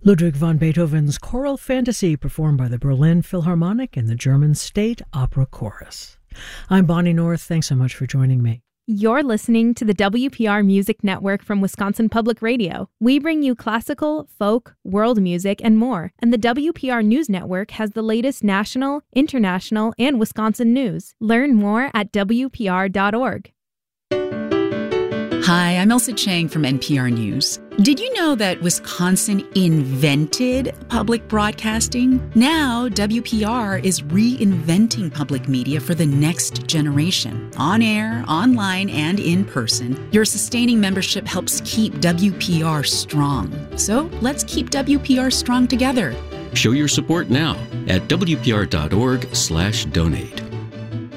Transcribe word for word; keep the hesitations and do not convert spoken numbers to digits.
Ludwig van Beethoven's Choral Fantasy, performed by the Berlin Philharmonic and the German State Opera Chorus. I'm Bonnie North. Thanks so much for joining me. You're listening to the W P R Music Network from Wisconsin Public Radio. We bring you classical, folk, world music, and more. And the W P R News Network has the latest national, international, and Wisconsin news. Learn more at W P R dot org. Hi, I'm Elsa Chang from N P R News. Did you know that Wisconsin invented public broadcasting? Now, W P R is reinventing public media for the next generation. On air, online, and in person, your sustaining membership helps keep W P R strong. So let's keep W P R strong together. Show your support now at W P R dot org slash donate.